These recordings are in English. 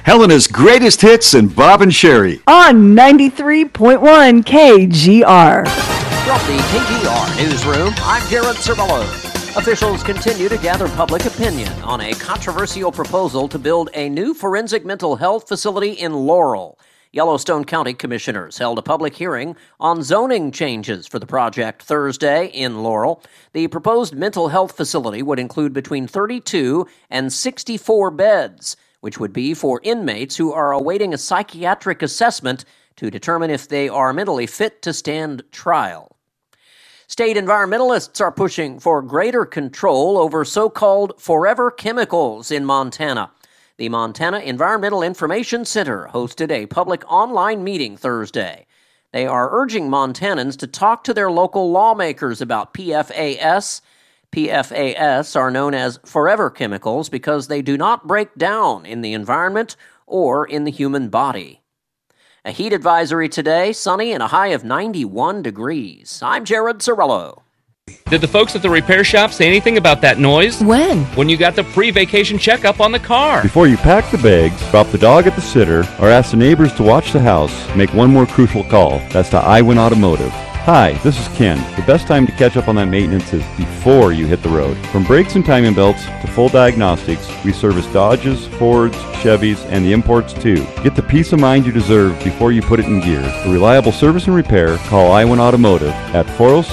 Helena's greatest hits and Bob and Sherry. On 93.1 KGR. From the KGR Newsroom, I'm Jared Cervello. Officials continue to gather public opinion on a controversial proposal to build a new forensic mental health facility in Laurel. Yellowstone County commissioners held a public hearing on zoning changes for the project Thursday in Laurel. The proposed mental health facility would include between 32 and 64 beds, which would be for inmates who are awaiting a psychiatric assessment to determine if they are mentally fit to stand trial. State environmentalists are pushing for greater control over so-called forever chemicals in Montana. The Montana Environmental Information Center hosted a public online meeting Thursday. They are urging Montanans to talk to their local lawmakers about PFAS. PFAS are known as forever chemicals because they do not break down in the environment or in the human body. A heat advisory today, sunny and a high of 91 degrees. I'm Jared Cervello. Did the folks at the repair shop say anything about that noise? When you got the pre-vacation checkup on the car. Before you pack the bags, drop the dog at the sitter, or ask the neighbors to watch the house, make one more crucial call. That's to Iwin Automotive. Hi, this is Ken. The best time to catch up on that maintenance is before you hit the road. From brakes and timing belts to full diagnostics, we service Dodges, Fords, Chevys, and the imports too. Get the peace of mind you deserve before you put it in gear. For reliable service and repair, call Iwin Automotive at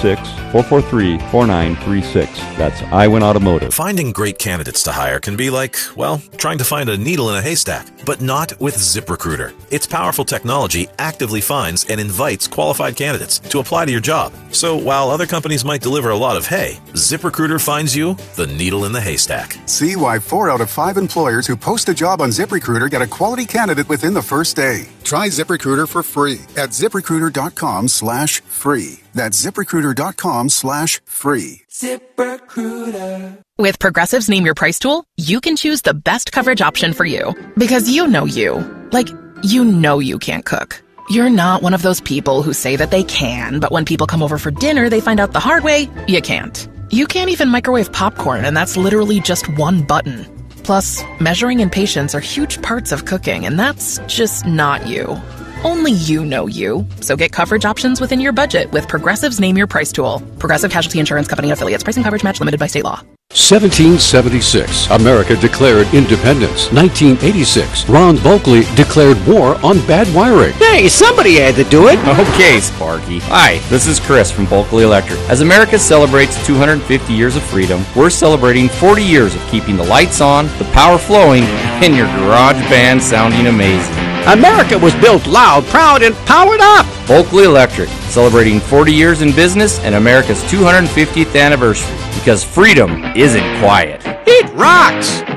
406-443-4936. That's Iwin Automotive. Finding great candidates to hire can be like, well, trying to find a needle in a haystack, but not with ZipRecruiter. Its powerful technology actively finds and invites qualified candidates to apply to your job. So while other companies might deliver a lot of hay, ZipRecruiter finds you the needle in the haystack. See why 4 out of 5 employers who post a job on ZipRecruiter get a quality candidate within the first day. Try ZipRecruiter for free at ZipRecruiter.com/free. That's ZipRecruiter.com/free. ZipRecruiter. With Progressive's Name Your Price tool, you can choose the best coverage option for you. Because you know you. Like, you know you can't cook. You're not one of those people who say that they can, but when people come over for dinner, they find out the hard way, you can't. You can't even microwave popcorn, and that's literally just one button. Plus, measuring and patience are huge parts of cooking, and that's just not you. Only you know you. So get coverage options within your budget with Progressive's Name Your Price tool. Progressive Casualty Insurance Company affiliates. Price and coverage match limited by state law. 1776, America declared independence. 1986, Ron Bulkley declared war on bad wiring. Hey, somebody had to do it. Okay, Sparky. Hi, this is Chris from Bulkley Electric. As America celebrates 250 years of freedom, we're celebrating 40 years of keeping the lights on, the power flowing, and your garage band sounding amazing. America was built loud, proud, and powered up. Bulkley Electric, celebrating 40 years in business and America's 250th anniversary. Because freedom isn't quiet. It rocks!